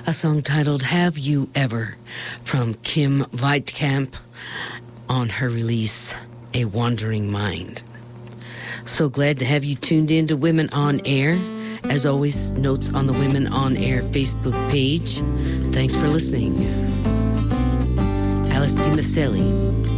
a song titled Have You Ever from Kim Weitkamp on her release, A Wandering Mind. So glad to have you tuned in to Women on Air. As always, notes on the Women on Air Facebook page. Thanks for listening. Alice Di Maselli.